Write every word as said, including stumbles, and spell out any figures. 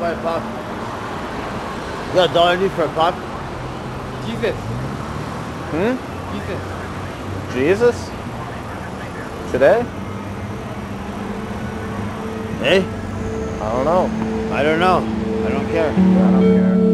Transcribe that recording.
buy a puck. You got a dollar need for a puck? Jesus. Hmm? Jesus. Jesus? Today? Hey? I don't know. I don't know. I don't care. I don't care.